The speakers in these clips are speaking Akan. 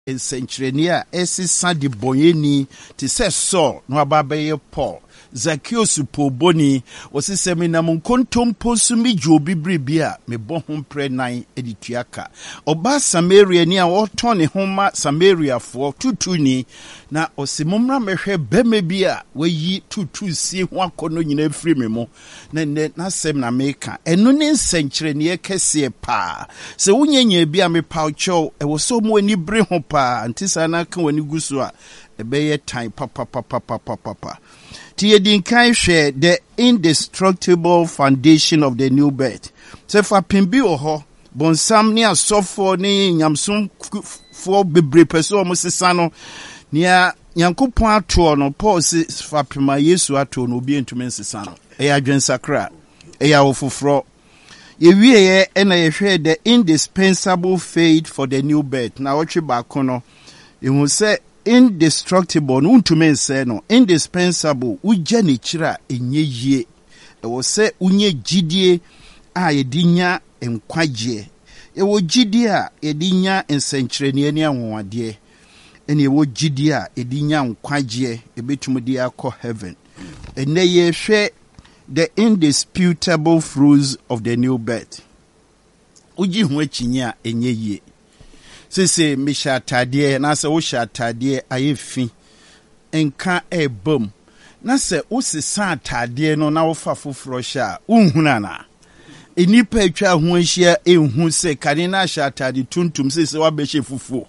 ensenkyereni a esisa de boyeni te se Saul no ababaye Paul Zacchaeus poboni osisemi na munkontompo su mi jobi bribia me bohum prenan edituaka oba Samaria ni a otone homa Samaria fo tutuni na osimumra mehwe beme bia wayi tutu sie ho akono nyina free me mo na sem na meka eno ne nsenkyereni ekese pa se wonyenye bia me paucho e wo so mo ani bre ho pa antisa na ka wani gusu a ebeye time papa Tiedinkai share the indestructible foundation of the new birth. Se fa pimbi oho bonsam ni asofo ni nyamsum fo bebre peso o musesa no nia Nyankopon ato no Paul se fa pima Yesu ato no obi entumi nsesa no e adwensakra e ya ofofro ye wieye e na ye hwe the indispensable faith for the new birth na wotwe ba kono ehu se indestructible no untume nse no indispensable ugye ne kira enye yie ewo se unye gidie a yedinya enkwagye ewo gidie a yedinya ensenkyerene ne anwade ene ewo gidie a yedinya enkwagye ebetumudi akọ heaven ene ye hwe the indisputable fruits of the new birth uji hu achinya enye yie sese misha atade na se wo sha atade ayefi enka ebom na se wo sesa atade no na wo fa foforo sha unhuna na enipa atwa ho ahia enhu se kane na sha atade tuntum sese wa behye fufuo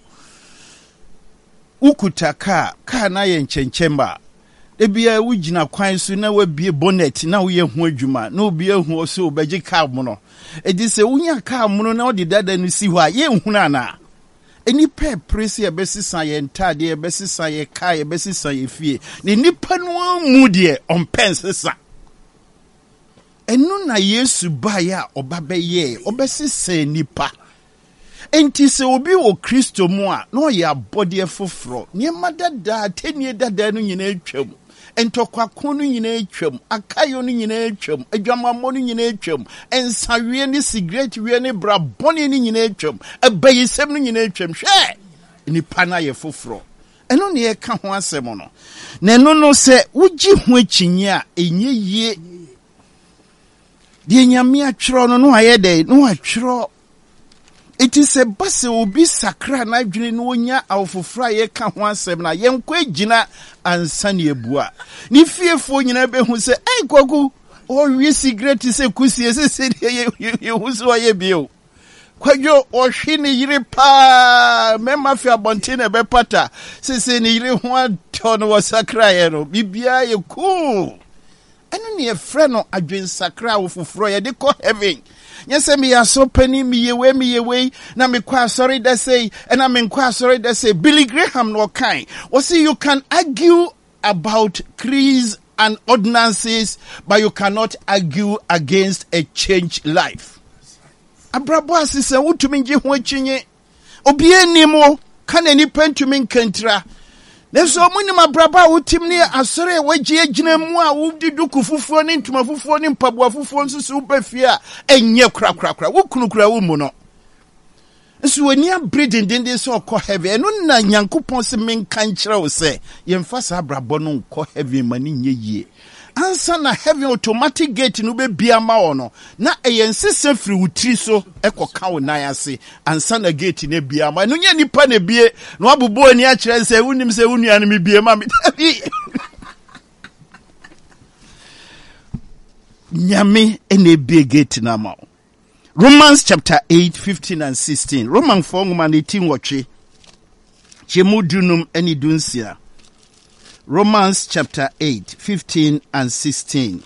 ukutaka ka na ye nkenchemba ebia wugina kwan so na wabie bonnet na wo ye ho adwuma na obi ehu so obegye ka mo no edi se wunya ka mo no na odi dada no si ho a ye nhuna na enipa presi ebesisa ye ntade ebesisa ye kai ebesisa ye fie ne nipa no mu de ompensesa enu na Yesu ba ya obabeye obesisa nipa enti se obi wo Kristo mu a no ya body foforo ne madada tenie dada no nyina atwam entokwa no nyina atwam akayo no nyina atwam adwamammo no nyina atwam ensawie ne cigarette wie ne bra bone no nyina atwam abayisem no nyina atwam hwe nipa na ye foforo eno ne ye ka ho asem no na eno no se wugi ho akinyi a enye yie de nyame atwero no ayede no atwero. It is a base obi sakra na adwene no onya awofofra ye ka ho asem na ye nkwa agina ansane ebua ni fiefo nyina behu se ei kwaku o wi cigarette se kusie se ye huso ye bio kwadwo o hwe ne yire pa mema fi abonte na be pata se ne yire ho aton wo sakra ye no bibia ye cool eno ne ye frɛ no adwen sakra awofofro ye de kɔ heaven. Yes, me are so penny me away, na me kwa sorry that say, and I'm in kwa sorry that say, Billy Graham no kind. Well, see, you can argue about creeds and ordinances, but you cannot argue against a changed life. Abrabo asise utumi nje ho achinye. Obi enimo, kan eni pentumi nkantra. Neso muni mabraba utim ne asore wagye agina mu a wudi duku fufuo ne ntuma fufuo ne mpaboa fufuo nsusu ubafia enye krakrakra wukunukura wo mu no nso wani abredin dende so kɔ heaven no na Nyankopɔn se menka nkyerɛ wo se yemfa sa abrabɔ no nkɔ heaven mani nye yie ansa na heaven automatic gate no be bia ma wo no na eyensese firi wutiri so ekoka wo nan ase ansa na gate ne bia ma no nya nipa na bie no abubo ani a kyerɛ se wunim se wunua no me bie ma me nyame ene bie gate na ma Romans chapter 8 15 and 16 Roman 4 18 watche chemudunum eni dunsia Romans chapter 8, 15 and 16.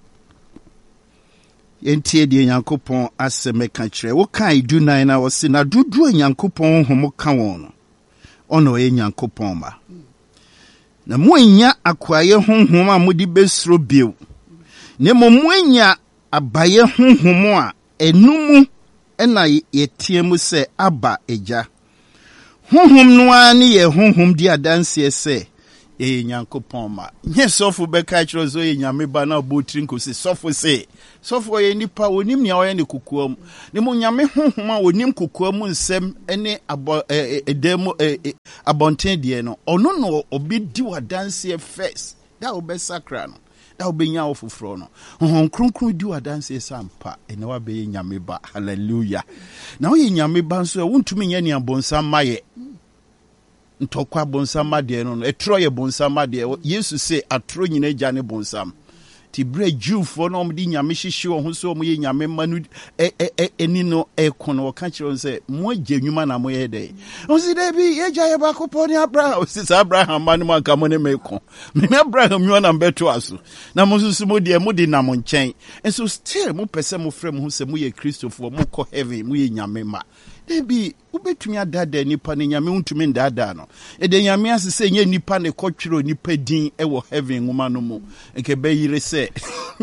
Yentie di Nyankopon aseme ka kire. Wo kan idu nan na wo se na dudu Nyankopon homo ka won. Ono ye Nyankopon ba. Na mo nya akwaye honhom a modi besro bio. Ne mo nya abaye honhom a enumu na yetie mu se aba eja. Honhom no ani ye honhom di adanse se ye Nyankopɔn ma nye sɔfo bɛka kyerɛ so ye nyame ba na botiri nkosi sɔfo se sɔfo ye nipa onim nia ɔyɛ ne kokoam ne mu nyame honhom a onim kokoam nsɛm ne edemu abɔnten de no ɔno no obi di wadanse first da obɛsakra no da obenya ofoforo no honhom kronkron di wadanse sampa ene wa be nyame ba hallelujah na oye nyame ba nso wontumi nya ne abonsa maye ntokwa bonsam de no etro ye bonsam de Yesu se atro nyina gya ne bonsam ti bre Jewfo no mdi nyame hyehye wo ho so mo ye nyame manu eni no ekono ka kire se mo agya nwuma na mo ye de o si de bi ye gya ye ba kopo ni Abraham o si Abraham manu man ka mo ne meko me Abraham nwa na mbeto aso na mo susu mo de na mo nchen enso still mo pese mo frem ho se mo ye Christopher mo ko heaven mo ye nyame ma ebi ubetumi adada nipa ne nyame untumi ndada no ede nyame asese nye nipa ne kotwero nipa din ewo heaven nguma no mu nke be yire se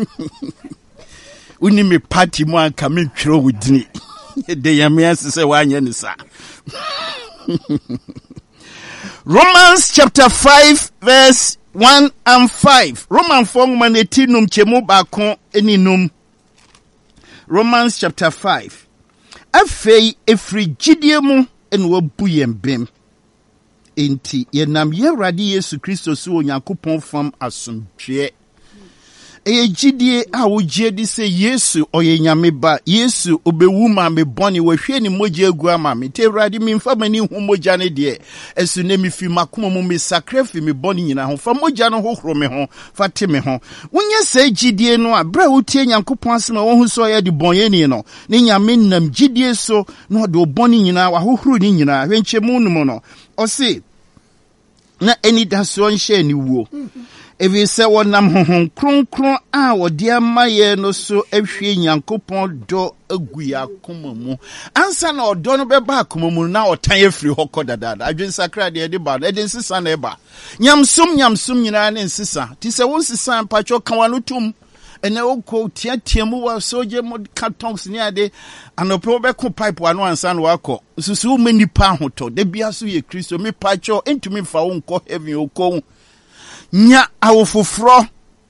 uni me party mu anka me twero wudini ede nyame asese wanye ne sa Romans chapter 5 verse 1 and 5 Romans 4 nguma ne tinum chemu bakon eninum Romans chapter 5 afei efri gidie mu ene wabu yembem enti yenam Awurade Yesu Kristo so Onyankopɔn fam asomdwe gidie a wogie di se Yesu oye nyame ba Yesu obewu ma me boni wahwe ni mogya agu ama me te Awurade mi mfa mani hu mogya ne de esu ne mi fi makoma mu me sacrifice me boni nyina ho fa mogya no hohoro me ho fa te me ho wonye se gidie no a bra wotie Nyankopɔn asema wo hu so ya di bonye ni no ne nyame nam gidie so no de oboni nyina wa hohoro ni nyina hwenche mu no no o se na eni da so nhye ni wuo evi se wonam honhom kronkron a wode amaye no so ahwie Nyankopɔn do agu yakoma mu ansa na odo no beba akoma mu na otan afiri hokɔ dadada adwen sakra de de ba de nsisa na eba nyamsum nyina ne nsisa ti se won sisa mpacho kan wano tum ene okɔ tiatia mu wa soje mod cartons ni ade anopo be ko pipe wano ansa na wakɔ susu me nipa hoto de bia so ye Kristo me pacho entumi fa wo nkɔ heaven okɔ nya awofofro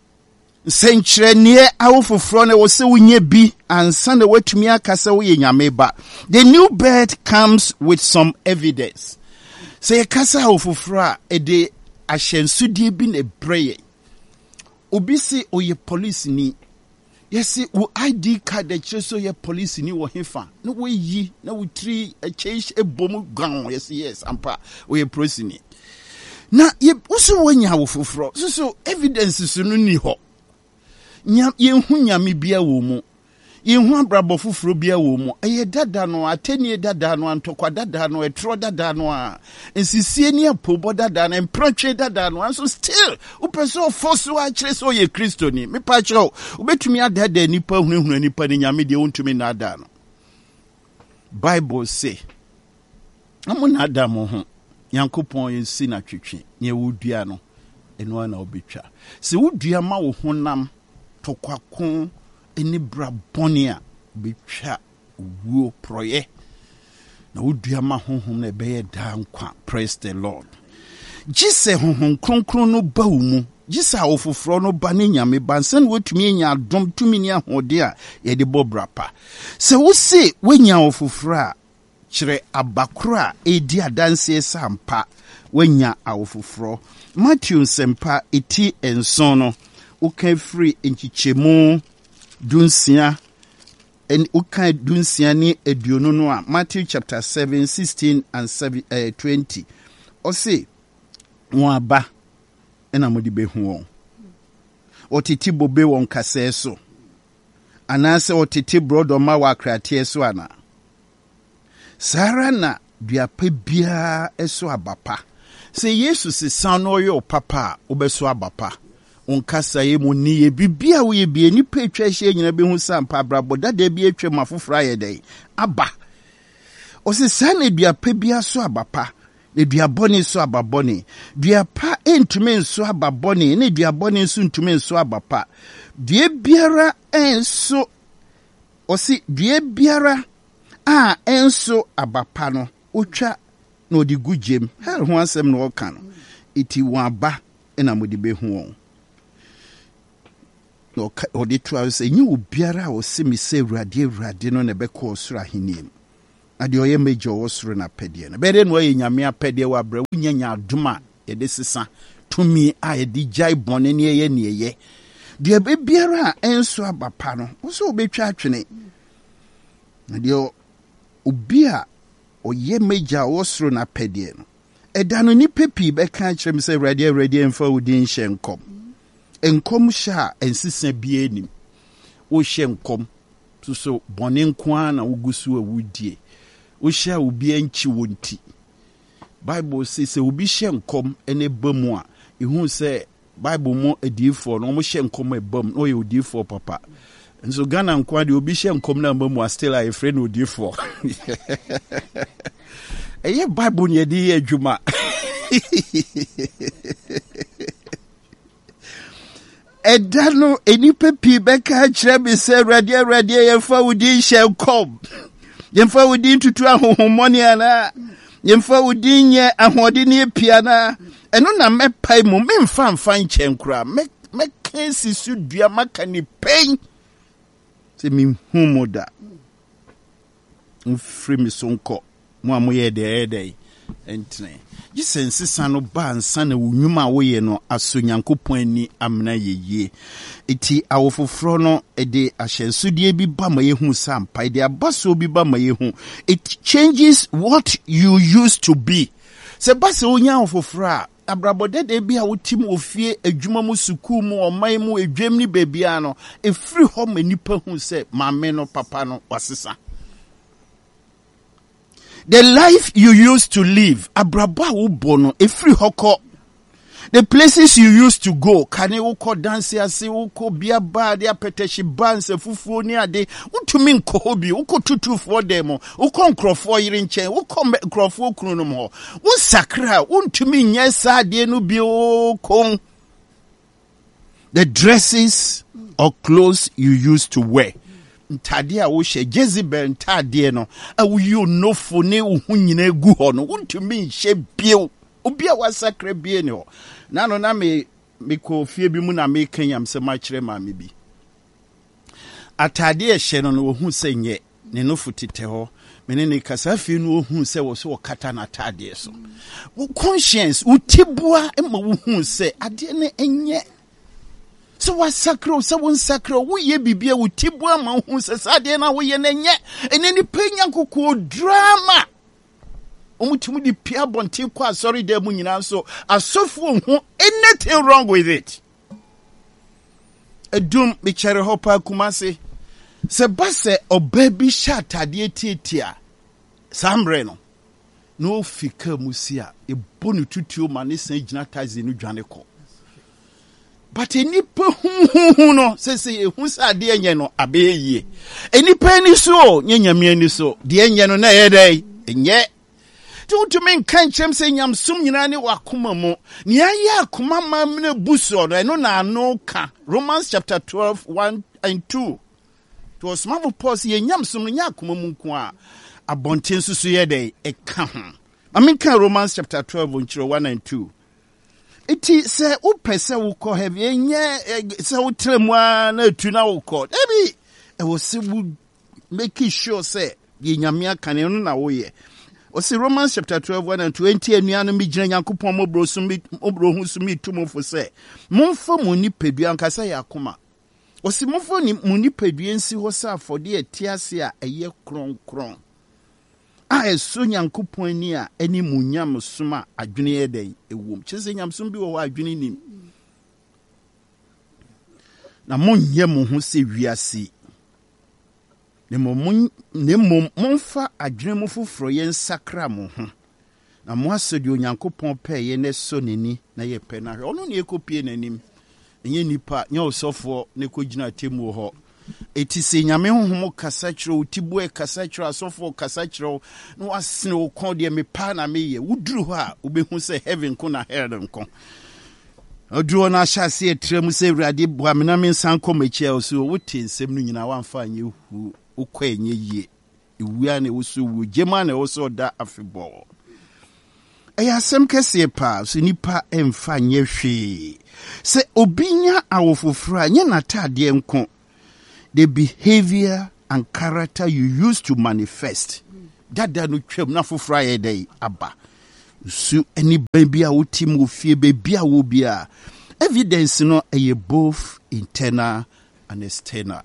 senkyerenie awofofro na wo se wonye bi ansa na watumi akasa wo ye nyame ba the new birth comes with some evidence say kasa awofofro a ede ahyensudie bi na breye obi si oye police ni yesi wo ID card de cheso ye police ni wo hefa na wo yi na wo tri change ebom gan yes ampa oye police ni na ye uso wanya wofoforo so evidence so no ni ho ye hu nyame bia wo mu ye hu abrabo foforo bia wo mu eye dada no atenie dada no antokwa dada no etro dada no a ensisie ni apobo dada no empratwe dada no so still upeso fosu a kire so ye Kristo ni me pa kire ubetumi adada nipa hunhunu nipa ni nyame de wontumi na ada no Bible say amuna adamu ho Nyankopɔn yensi na twetwe ne wudua no eno na obetwa se wudua ma wo honam tokwako eni bra bɔne a betwa wuo proye na wudua ma honhom na beye da nkwa praise the Lord gise honhom kronkron no ba wo mu gisa ofoforo no ba ne nyame bansen wotumi nya adom tumi ni ahode a ye de bobrapa se wo se wenya ofoforo a kire abakura edi adanse sampa wanya awofoforo Matthew sempa eti enson no uka free enchichemu dunsia en uka dunsia ni eduonu no a Matthew chapter 7 16 and 20 o say won aba ena modi behu won otiti bobe won kase so anase otiti brodo ma wa kratie so ana Sara na duape bia eso abapa se Yesu se sano yo papa obeso abapa onkasa ye mu ni ye bibia wo ye bia ni pa atwa hye nyina be hu sampa brabo dada bia atwa mafofra ye dai aba o se sana duape bia so abapa ne duabone so ababone duapa entume so ababone ne duabone so entume so abapa due biara enso o se due biara enso abapa no otwa no di gujem hel ho asem no ka no iti waba ena mo de behu no o de to say nyi obiara o se me se Awurade no na be ko osoro ahenim ade oye major osoro na pede na be de no ye nyame apede wa bra wunyanya adoma ye de sesa tumi a ye di jai bone ne ye de be biara enso abapa no wo so obetwa atwene na de obi a oye major osoro na pede no eda no ni pepi be kan kire me se Awurade emfa wudin hyenkom enkom sha ensisa bie nim wo hyenkom so bone nko na wugusu awudie wo hya obi anchi wonti Bible says obi hyenkom ene bamu a ehu se Bible mo adifo no mo hyenkom ebam no ye odifo papa nso Ghana nko de obi hyenkom na bamu a still a friend odifo eye Bible ne de adwuma edano enipa pi beka kire be se Awurade yemfa wudi hyenkom yemfa wudi tutu ahohomoni ana yemfa wudi nye ahode ne pia na eno na mepai mo memfa mfa nchenkura me kensi su dua maka ni pen se mi humoda mfri mi sonko mo amoye de entne jisense sano ba ansa na wunwuma wo ye no aso Nyankopɔn ani amna yeye eti awofofro no de ahyensodie bi ba ma yehu sampa de abaso bi ba ma yehu it changes what you used to be se base onya awofofro a abrabode de bi a wotim ofie adwuma mu suku mu oman mu edwam ni bebia no efri ho manipa hu se maame no papa no wasesa. The life you used to live, abraba ubono, efri hoko. The places you used to go, kane uko dansi ase, uko biya ba, dia peteshi banse, fufu ni ade, utumi nkohobi, uko tutu for demo, uko nkrofo yirinche, uko nkrofo kunumo, usakra, untumi nyesa dienu biyo. The dresses or clothes you used to wear. Ntade a wo hye Jezebel ntade no awuyo nofo ne uhunyina egu ho no wontumi nhye bio obi a wasakra bie ne ho nano na me ko fie bi mu na me kanyam se ma kire ma me bi atade a hye no wo hu se nye ne nofo tete ho mene ne kasa fie no wo hu se wo so kata na atade so wo conscience utibua ema wo hu se ade ne enye so was sacro, so one sacro, we ye bibia with Tibua Mahun says, Adena, we ye nenye, and any penya cuckoo drama. Omutumi Pia Bontiqua, sorry, dear Munina, so a software, anything wrong with it. A doom, Michele Hopper Kumase, Sebase, or baby shot at the tia, Sambreno. No fika musia, a bonu tutu manis and janatas in Ujaneko. But any hu no say hu sa de enye no abeye eni pani so nyanyame ani so de enye no na yedai enye to men kan chem say nyam sum nyina ne wakoma mu ne aye akoma mam na buso no na no ka Romans chapter 12 1 and 2 to small pause ye nyam sum nya akoma mu nko a abonten susu yedai e ka ho amen Romans chapter 12 1 and 2 iti se upese wuko heavy enye se utremu na tu na wuko ebi e wo se make sure say ye nyame aka ne no na wo ye o se Romans chapter 12 1 and 20 anuanu mi gina Nyankopon mobro hu sumi tumofo se momfa mo nipadua nkasa ya akoma o se momfa ni mo nipadua nsi ho sa afode etiase a eye kronkron so Nyankopon ni a eni munyam soma adwene yedai ewom kyese nyamsom bi wo adwene nim na monye mo ho se wiase ne momfa adwene mo foforo ye nsakra mo ho na mo asodi Onyankopon pe ye ne so neni na ye pe na ono ne ekopie nanim enye nipa nya osofo ne kogina temu ho eti se nyame honhom kasa kyerɛ utibu e kasa kyerɛ asofo kasa kyerɛ no wasene wo kon de me pa na me ye wuduru ho a obehu se heaven ko na hell nko oduro na hyase etrem se Awurade boa me na me nsan kɔ machi a so wote nsɛm no nyina wamfa anye hu ukɔ enye yie ewua na wo so wo gema na wo so da afebɔ Eyasem kese pa so nipa emfa nye hwe. Se obinya awofofra nye natade nko. The behavior and character you use to manifest. Dada no twem na fofra ye dey aba. So any baby a wotim wo fie baby a wo bia. Evidence no eye both internal and external.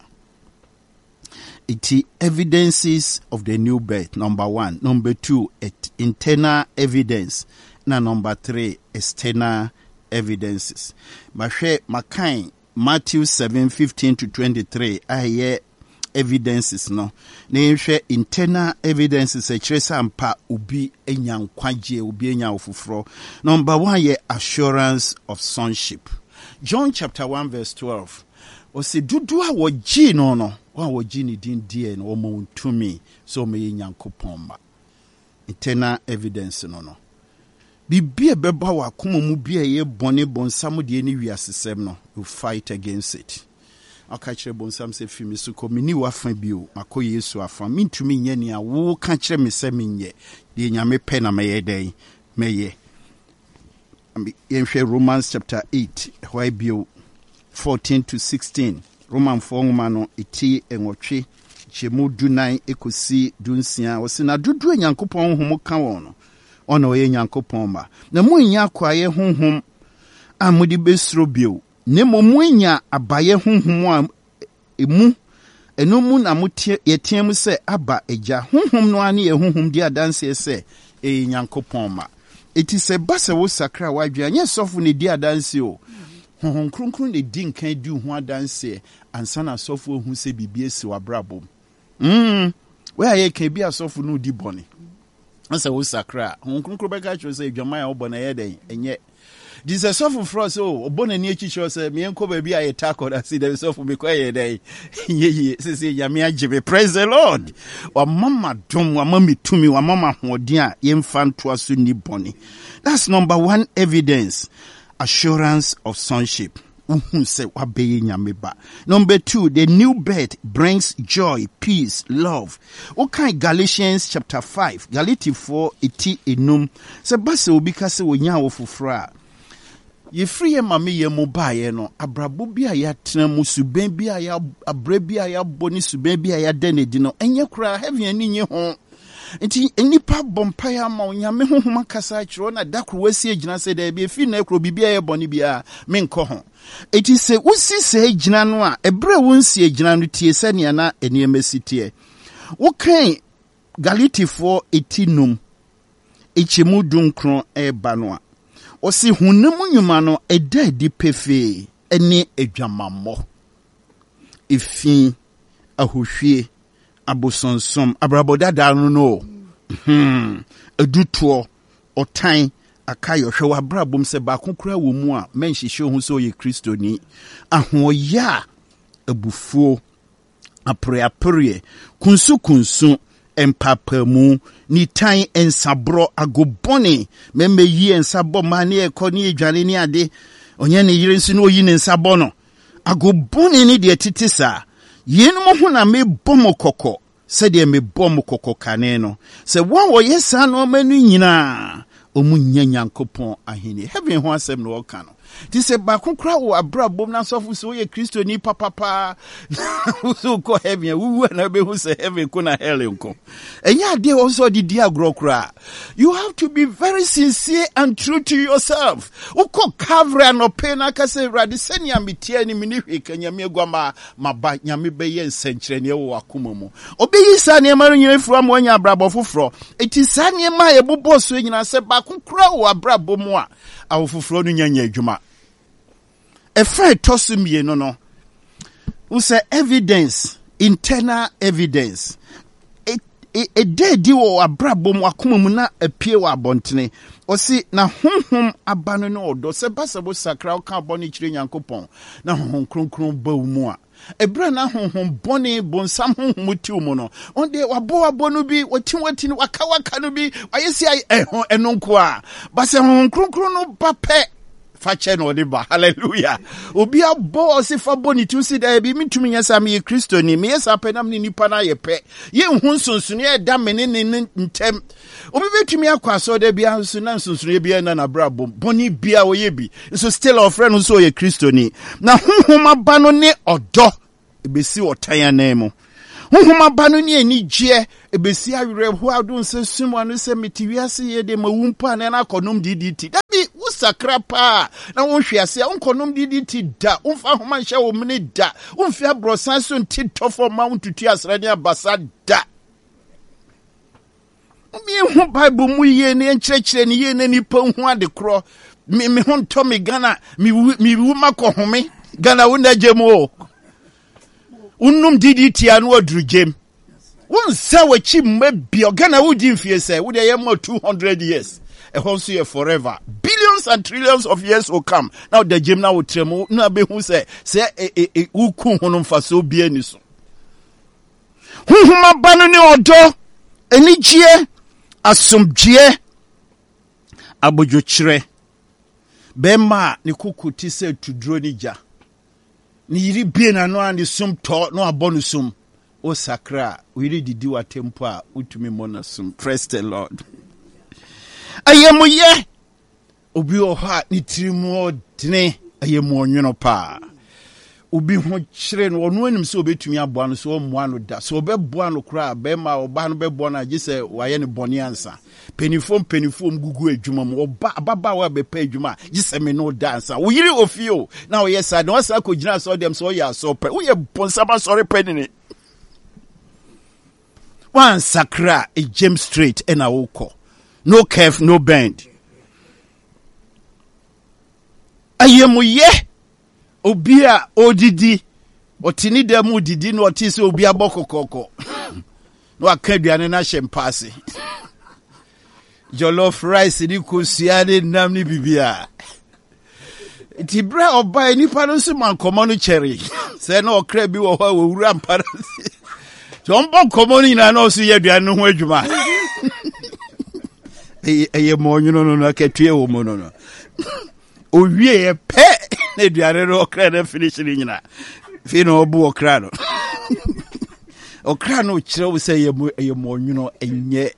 It evidences of the new birth, number 1. Number 2, internal evidence. Now, number 3, external evidences. Makai, Matthew 7:15-23. I hear evidences no. Na internal evidences a tresa ampa ubi enyan kwaje ubi enyan ofufro. Number 1 ye assurance of sonship. John chapter 1 verse 12. Osi dudu a woji no. Wa woji ni din die no mo ntumi so me Nyankopon ma. Internal evidence no. Bibie beba wa kuma mu bia ye bone bonsam de ni wiasesem no. You fight against it. Aka kire bonsam se fimi so ko mini wafa bio mako Yesu afa mintumi nye ne a wo ka kire me se menye de Nyame pe na meye den meye. Yenhwe Romans chapter 8 why bio 14-16. Roman 4 no eti enwotwe chemu dunan ekosi dunsia wosina dudu Nyankopon honhom ka won no ona oye Nyankopon ma na munya kwaye honhom amudi besro bio ne munya abaye honhom a emu enomu na mutie yetiem se aba eja honhom no ane ye honhom di adanse se Nyankopon ma eti se base wo sakra wadwa nye sofo ne di adanse o honhom kronkron de di nkan di ho adanse ansana sofo hu se bibie si wabrabom we aye kan bi asofo no di bone asa wo sakra honhom kronkron be ka cho se dwaman ya obona ye den enye di se sofo fro se obona ni echi cho se me enko ba bi aye tako da si de sofo me ko ye den ye se ya me ajibe. Praise the Lord. Wa mama dom wa mama tumi wa mama hodin a ye mfa nto aso ni bone. That's number 1 evidence. Assurance of sonship. Number 2, the new birth brings joy, peace, love. Okay, Galatians chapter 5, Galatians 4, eti enum. Se base obika se wonya wofufra. Ye free mama ye mobaye no, abrabo bia ya tena mu suben bia ya abre bia ya boni suben bia ya denedi no. Enye kura heavy ani nye ho. Enti enipa bompaya ma onyame honhom kasa kiro na dakro wasi agina se da bi fi na ekro bibia ye boni bia menko ho. Eti se usi se agina no a ebre wonsi agina no tie se ne na eniemesi tie. Wo kan Galatians 4:18 echemu dunkron eba no a osi hunam nyuma no eda di pefe ene adwamammo efi ahohwie abosonsom abrabodada no edutuo otan akayo hwe wabrabom se ba kokura wo mu a menhihye ho so ye kristoni ahoya abufuo apre kunsu empapamu ni tan ensabro agobone meme yi ensabo mane ekoni edwane ni ade onye ne yire nsu no yi ne ensabo no agobone ni de titisa yenum ho na me bomo kokko se de me bomo kokko kane no se wan wo yesa no manu nyina omunya Nyankopon ahini heaven ho asem no oka no ti se ba kokra wo abrabom na sofo se wo ye kristoni papa so ko heaven wu na be hu se heaven ko na hell nko enya de wo so di agrokra. You have to be very sincere and true to yourself. Uko kavra no pe na ka se rade senia metia ni mini hweka nyame agwama maba nyame be ye nsenkyere ne wo akoma mu obeyi sa ne ma nyina fura mo anya abrabo foforo eti sa ne ma ye bobo so nyina se ba kokra wo abrabo mu a awofoforo no nyanya adwuma efe tosumie no we say evidence, internal evidence. E dedi wo abrabo mu akoma mu na apie wa abontene osi na honhom abano no odo se basabo sakra ka boni kire Nyankopon na honhom kronkron ba mu a ebra na honhom boni bonsam honhom ti mu no onde wabo no bi wati no waka no bi ayesi eno nko a base honhom kronkron no ba pe fache no de ba. Hallelujah. Obi abo se fa boni tu si da bi mitumi nyasa me Kristo ni me yesa penam ni nipa na ye pe. Ye hu nsonsono ye da me ne ntem. Obi betumi akwaso da bia nso na nsonsono bia na brabo. Boni bia wo ye bi. So still our friend nso ye Kristo ni. Na honhom ba no ne odo ebesi otan na mu. Honhom ba no ne anigye ebesi awere ho adon se sumo no se metiwiase ye de mawumpa na akonom DDT. Da bi usakra pa na wonhwiase onkonom DDT da umfa homa hye wo mne da umfi abrosan so ntitofo ma untutu asrade abasa da. Mi hu Bible mu ye ne enkyerɛkyerɛ ne ye ne nipa hu ade kro me ho nto me Ghana mi wu makohome Ghana wona jemo unum DDT anu aduru jem wonsa wachi mabia Ghana wudi mfie sɛ wode ye mo 200 years ehonso ye forever billions and trillions of years will come now the jem na wotrem na be hu sɛ wuku hono mfaso bia ni so huhuma banu ne odo enigye asomdwe abodwokyerɛ bema ne kukuti sɛ tudro ni gya ni yiri bie na no ande sum to no abonu sum o sakra we yiri didi wa tempo a utumi mona sum. Praise the Lord. Ayemuye obi o ha ni tirimu odne ayemu onwono pa obi ho kyere no ono anim sɛ obetumi aboa no so omoa no da so obeboa no kra bema oba no beboa na gye sɛ waye ne bɔne ansa penifom gugu adwuma mu oba baba wa bepa adwuma gye sɛ me no da ansa wo yiri ofio na wo yesa na wasa kogina so dem so ya so pe wo ye bonsaba sɔre penini one sakra a James straight ena wokɔ no curve no bend ayemuye obi a odidi otini dem odidi no oti se obi abokokoko no aka aduane na hyempase jollof rice ni kosia ne nam ni bibia ti bra oba nipa no so man komo no cherry se na okra bi wo ho wura mpara jombo komo ni na no so ye aduane ho adwuma eye mo nyuno no na katue wo mo no owie ye pe na aduane no okra na finish ni nyina fi no obu okra no okra no kire wo se ye mo nyuno enye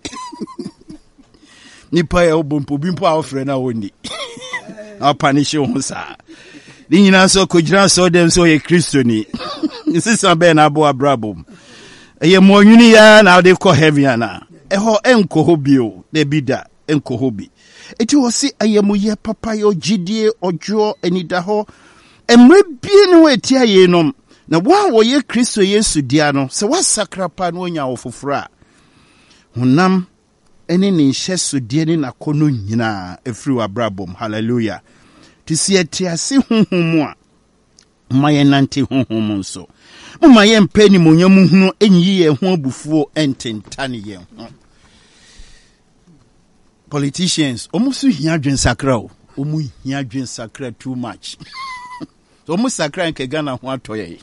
nipa ya obompo bimpo a ofre na woni na panish ho sa ni nyina so kojira so dem so ye Kristo ni sisa be na abo abrabom ye mo nyuni ya na de ko heaven na eho enko hobio de bida enko hobi eti wo si ayemuye papa yo gidie ojo enida ho emre bie ne weti ayenom na wo ye Kristo Yesu dia no se wasakra pa no nya wo foforo a honam eni ni hyeso die ni nakono nyina efri abrabom. Hallelujah. Tisi atiase honhom a maye nante honhom nso maye mpani monyam hunu enyi ye ho abufuo ententane ye ho. Politicians omusu hia dwen sakra o omu hia dwen sakra too much so omu sakra nke Ghana ho atoye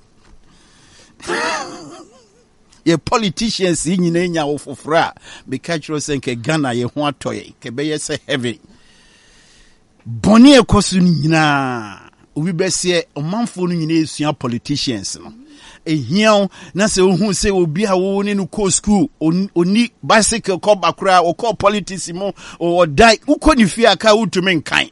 ye politicians nyina nya wo fofora be catch us nke Ghana ye ho atoye ke be ye se heaven boni ekosu nyina obi besie omanfo no nyina esua politicians no ehia na se ohun se obi a wo ne no ko school oni bicycle ko bakura o ko politics mo o dai uko ni fi aka utumi nkan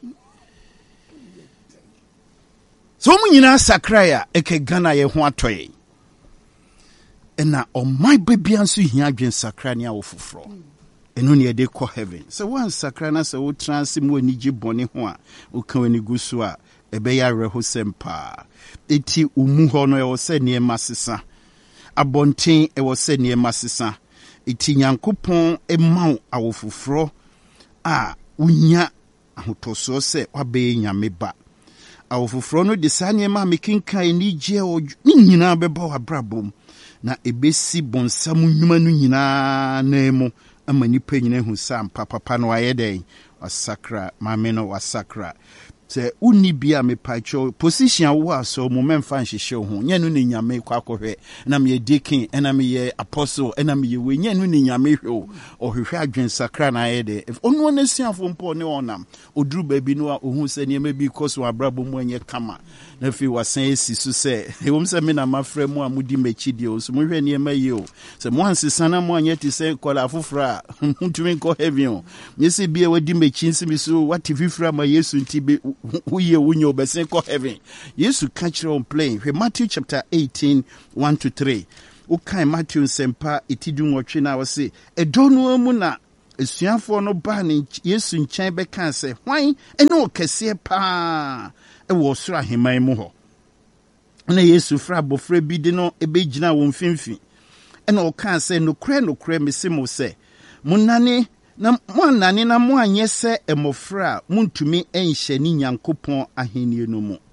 so mu nyina sakra ya eke Ghana ye ho atoye ena o my baby anso hia adwen sakra ne a wo foforo eno ne de ko heaven so one sakra na se wo transi mu anigi bone ho a o kan ani gusu a ebe ya reho sempa eti umu ho no e wo se ne masesa abonten e wo se ne masesa eti Nyankopon e maw awofoforo a unya ahotoso se wabe nyame ba awofoforo no de sanye ma mekinkan ni je o ni nyina beba wabrabom na ebesi bonsam nnwuma no nyina na emu ama nipa nyina hu sam papa no ayeden wasakra mame no wasakra Se uni bia me pacho position wa so moment fan hyehyɛ ho nya no ne nyame kwa akɔhwɛ na me deacon na me ye apostle na me ye we nya no ne nyame hwɛ o hwehwɛ adwen sakra na ayɛ de onu na siafo mpo ne onam oduru baabi no a ohun sɛ niam bi kɔ so abrabo mu anya kama na fi wasan esi so sɛ ewom sɛ me na mafrɛ mu a mudi mechi de o so mo hwɛ niam yi o sɛ mo ansesana mo anya ti sɛ kɔla afofra ntumi nkɔ heaven o nyese bia wadi mechi nsimi so wati fifra ma Yesu nti uye unyo obesen ko heaven. Yesu catch on playing. Matthew chapter 18, 1-3. Ukai Matthew sempa itidu nwotwe na wase. Edonu mu na esuafo no ba ne Yesu nkyɛn bɛka sɛ hwan ɛne okɛseɛ pa ɛwɔ soro aheman mu hɔ. Na Yesu fra bofra bi de no ebegyina wɔn mfimfini. Ɛna ɔka sɛ nokre mesemo sɛ munane na mwanane na mwanye se emofra muntumi enhye ni Nyankopɔn ahenni no mu.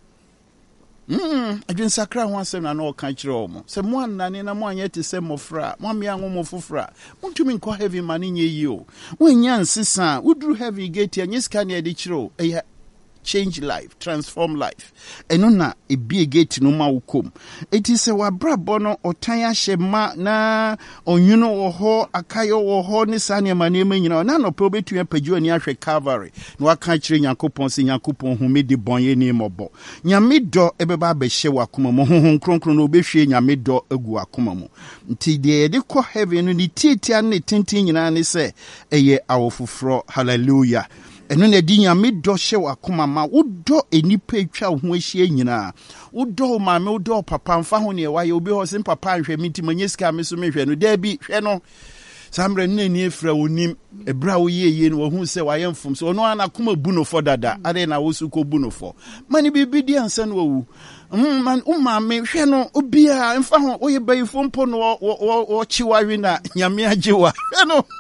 Adwen sakra ho asɛm na no ka kyerɛ omo. Se mwanane na mwanye te se mofra, mwamia ngomo fofra. Muntumi nkɔ heaven mane nye yi o. Wonya nsesa, wuduru heaven gate anyiska na de kyerɛ o. Change life, transform life. Eno na ebie gate no ma wukom. Eti se wabrabɔ no ɔtan ahyɛ ma na onyuno wɔ hɔ, akayo wɔ hɔ ne saa nneɛma nyina. Na no pe obetumi apagyo ani ahwɛ Calvary. Na waka kyerɛ Nyankopɔn se Nyankopɔn hu me de bɔnyɛ ni mɔbɔ. Nyame dɔ ebeba abɛhyɛ wakoma mu. Honhom kronkron no obehwie nyame dɔ agu wakoma mu. Nti de yɛde kɔ heaven no ni tietia ne tenten nyina ne sɛ ɛyɛ awofoforo. Hallelujah. Eno na di nyame dɔ hye wakoma ma wodɔ enipa etwa ho ahyia nyina wodɔ maame wodɔ papa mfa ho ne wayɛ obi ho sem papa nhwɛ mi nti manye sika me so me hwɛ no da bi hwɛ no samre na ni efra onim ebra wo yeye no wo hu sɛ wayɛ mfom so ono ana koma bu no fo dada ade na wo su ko bu no fo mani bibi di ansa no wu man maame hwɛ no obia mfa ho wo yɛ bayifo mpo no wo chiwa wi na nyame agyewa hwɛ no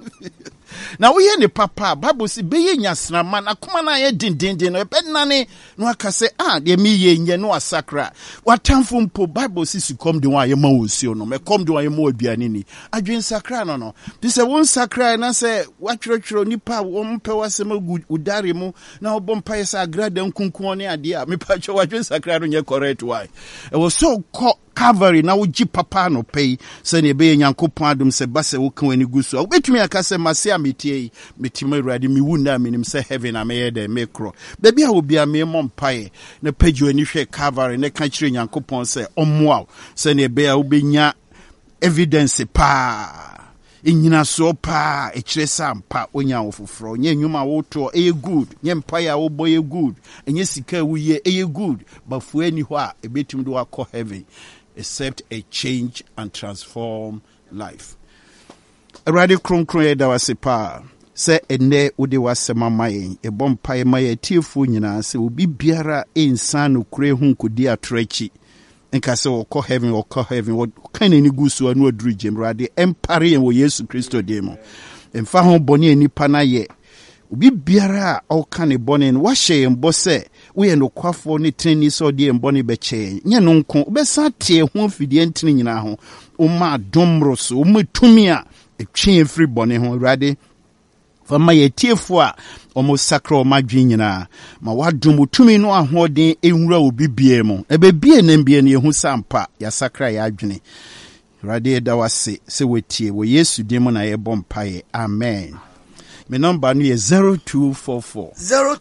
na we ne papa Bible si beye nyasrama na kuma na ye dindindin no ebenane no aka se de mi ye nye no asakra watamfo mpo Bible si sukom de wa ye ma osio no me kom de wa ye ma aduane ni adwen sakra no bi se won sakra na se watwerɛtwerɛ nipa wo mpe wasem udare mu na obompa ye sa agrada nkunkun ne ade a me pa twa wadwen sakra no nye correct why e was so Calvary na woji papa no pay se ne be Nyankopɔn adom se ba se wo kan ani gu so obetumi aka se mase ametie metime awurade mi wu na menim se heaven ameye de mekro baby a obi ame mompae na pagyo ani hwɛ Calvary ne ka kyerɛ Nyankopɔn se ommoa se ne be a wobenya evidence pa enyina so pa ekyire sampa onya wofoforo nye nwuma woto good nye mpae a woboye good enye sika wuye good bafu ani ho a ebetum do akɔ heaven except a change and transform life. Awurade kronkron yɛ da wase pa sɛ ene wode wasema mayen ebɔ mpae ma yɛ tiefo nyina sɛ obi biara ensan no kure hu nkodi atoraki nka sɛ wɔkɔ heaven wɔka n'ani gu so anu aduru gyemrade empare yɛn wɔ Yesu Kristo de mu emfa ho bɔne anipa na yɛ obi biara a ɔka ne bɔne no wahyɛ yɛn bɔ sɛ woyɛ nokwafo ne treni sɛ ɔde yɛn bɔne bɛkyɛ nyɛ no nko wobɛsa te ho afidie ntene nyinaa ho woma adomro so woma tumi a ɛtwe yɛn firi bɔne ho Awurade fama yɛ tiefo a ɔmo sakra ɔma dwen nyinaa ma wadom tumi no ahoɔden enwura obi bie mu ebebie na mbie ne ehu sampa ya sakra ya adwene Awurade da wase sɛ wetie wɔ Yesu dim na yɛbɔ mpae amen. My number is 0244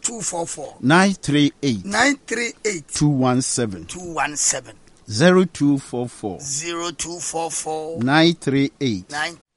938 217 0244 938